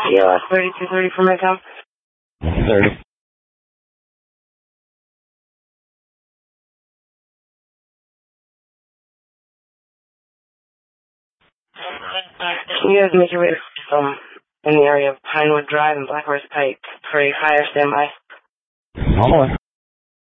ELS 3230 for Midtown. 30. You guys make your way in the area of Pinewood Drive and Black Horse Pike for a fire standby. On the way.